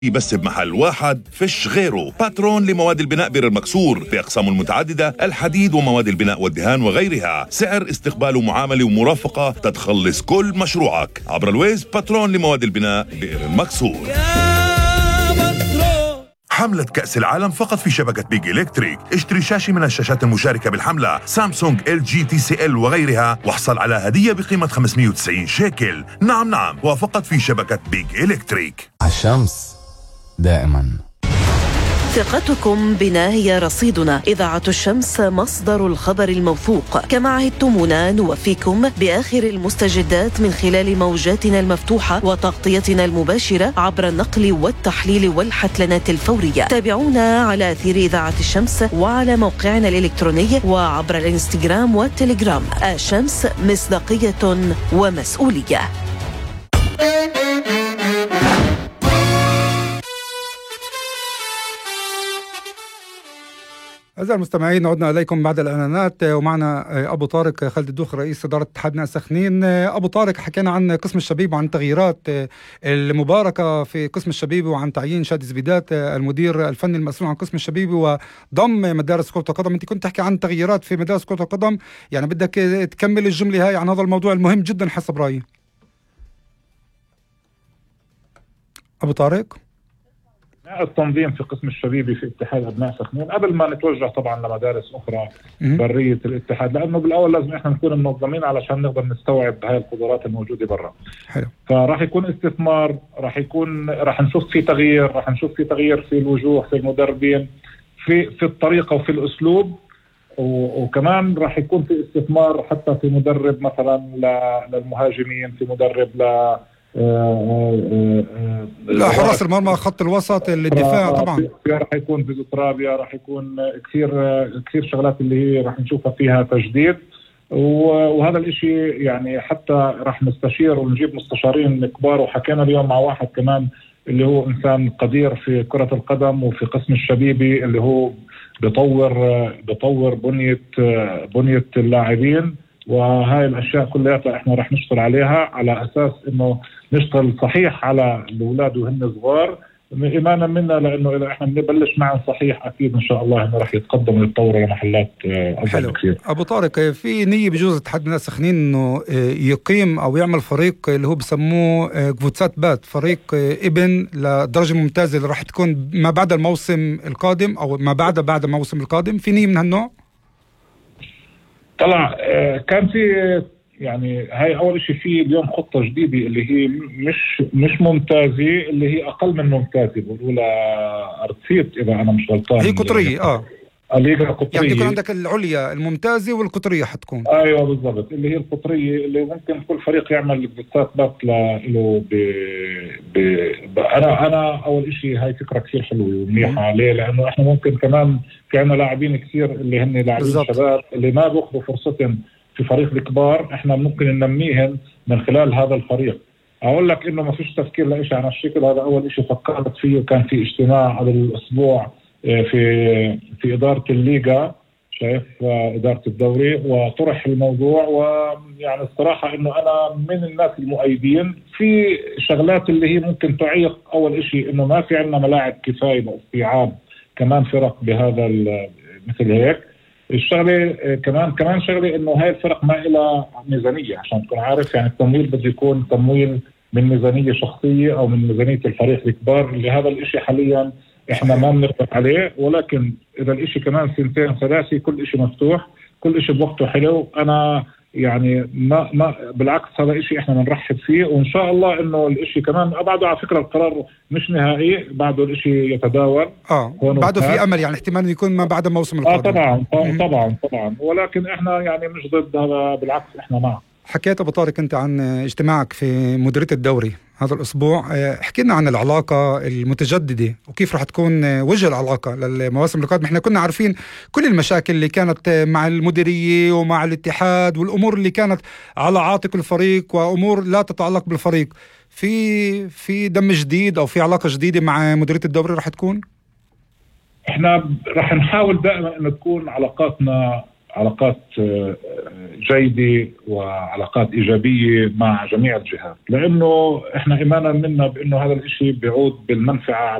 بس بمحل واحد فيش غيره. باترون لمواد البناء بئر المكسور بأقسامه المتعددة، الحديد ومواد البناء والدهان وغيرها. سعر استقبال ومعاملة ومرافقة تتخلص كل مشروعك عبر الويز. باترون لمواد البناء بئر المكسور. حملة كأس العالم فقط في شبكة بيج إلكتريك. اشتري شاشة من الشاشات المشاركة بالحملة، سامسونج، LG، TCL وغيرها، واحصل على هدية بقيمة 590 شيكل. نعم، وفقط في شبكة بيج إلكتريك. الشمس دائما. ثقتكم بنا هي رصيدنا. إذاعة الشمس مصدر الخبر الموثوق. كما عهدتمونا نوفيكم بآخر المستجدات من خلال موجاتنا المفتوحة وتغطيتنا المباشرة عبر النقل والتحليل والحتلنات الفورية. تابعونا على أثير إذاعة الشمس وعلى موقعنا الإلكتروني وعبر الإنستغرام والتليجرام. الشمس مصداقية ومسؤولية. أعزائي المستمعين، عدنا إليكم بعد الإعلانات ومعنا أبو طارق خالد الدوخ رئيس إدارة اتحاد نادي سخنين. أبو طارق، حكينا عن قسم الشبيب وعن تغييرات المباركة في قسم الشبيب وعن تعيين شادي زبيدات المدير الفني المسؤول عن قسم الشبيب وضم مدارس كرة القدم. أنت كنت تحكي عن تغييرات في مدارس كرة القدم، يعني بدك تكمل الجملة هاي عن هذا الموضوع المهم جدا حسب رأيي. أبو طارق. التنظيم في قسم الشبيبي في اتحاد أبناء سخنين قبل ما نتوجه طبعا لمدارس أخرى برية الاتحاد، لأنه بالأول لازم إحنا نكون منظمين علشان نقدر نستوعب هاي القدرات الموجودة برا. حلو. فراح يكون استثمار، راح نشوف في تغيير، راح نشوف في تغيير في الوجوه، في المدربين، في الطريقة وفي الأسلوب، وكمان راح يكون في استثمار حتى في مدرب مثلا للمهاجمين، في مدرب لا حراس المرمى، خط الوسط، الدفاع. طبعا راح يكون فيزيوثيرابيا، راح يكون كثير شغلات اللي هي راح نشوفها فيها تجديد. وهذا الاشي يعني حتى راح نستشير ونجيب مستشارين كبار، وحكينا اليوم مع واحد كمان اللي هو انسان قدير في كرة القدم وفي قسم الشبيبي، اللي هو بطور بنية اللاعبين. وهاي الاشياء كلها احنا راح نشتغل عليها على اساس انه نشتغل صحيح على الاولاد وهن صغار، ايمانا منا، لانه اذا احنا بنبلش معهم صحيح اكيد ان شاء الله انه راح يتقدموا ويتطوروا لمحلات افضل كثير. ابو طارق، في نيه بجوز اتحاد نادي سخنين انه يقيم او يعمل فريق اللي هو بسموه كفوتسات بات، فريق ابن للدرجه الممتازه اللي راح تكون ما بعد الموسم القادم او ما بعد الموسم القادم. في نيه من هالنوع؟ طلع كان في يعني هاي اول شيء في اليوم خطه جديده اللي هي مش ممتازه، اللي هي اقل من ممتازه، بقولوا ارتسيت اذا انا مش غلطان. هي قطريه الليغا قطريه، يعني يكون عندك العليا الممتازه والقطريه حتكون. ايوه بالضبط، اللي هي القطريه اللي ممكن كل فريق يعمل بثات بات له انا اول شيء هاي فكره كثير حلوه ومنيحه عليه، لانه احنا ممكن كمان في عندنا لاعبين كثير اللي هن لاعبين شباب اللي ما بياخذوا فرصتهم في فريق الكبار، احنا ممكن ننميهم من خلال هذا الفريق. اقول لك انه ما فيش تفكير لإشي عن الشكل هذا. اول شيء فكرت فيه كان في اجتماع قبل الاسبوع في اداره الليغا، شايف اداره الدوري، وطرح الموضوع. ويعني الصراحه انه انا من الناس المؤيدين في شغلات اللي هي ممكن تعيق. اول شيء انه ما في عندنا ملاعب كفايه لاستيعاب كمان فرق بهذا مثل هيك. الشغله كمان شغله انه هاي الفرق ما لها ميزانيه، عشان تكون عارف يعني التمويل بده يكون تمويل من ميزانيه شخصيه او من ميزانيه الفريق الكبار، اللي هذا الاشي حاليا احنا ما بنقدر عليه. ولكن اذا الاشي كمان 2-3 كل اشي مفتوح، كل اشي بوقته حلو. انا يعني ما بالعكس هذا اشي احنا بنرحب فيه، وان شاء الله انه الاشي كمان بعده على فكره القرار مش نهائي، بعده الاشي يتداول. بعده في امل يعني احتمال يكون ما بعد الموسم القادم. طبعا ولكن احنا يعني مش ضد هذا، بالعكس احنا معه. حكيت أبو طارق أنت عن اجتماعك في مديرية الدوري هذا الأسبوع، احكي لنا عن العلاقة المتجددة وكيف رح تكون وجه العلاقة للمواسم القادمة. احنا كنا عارفين كل المشاكل اللي كانت مع المديرية ومع الاتحاد والأمور اللي كانت على عاتق الفريق وأمور لا تتعلق بالفريق. في دم جديد أو في علاقة جديدة مع مديرية الدوري رح تكون؟ احنا رح نحاول دائما أن تكون علاقاتنا علاقات جيدة وعلاقات إيجابية مع جميع الجهات، لأنه إحنا إيمانا منا بأنه هذا الإشي بيعود بالمنفعة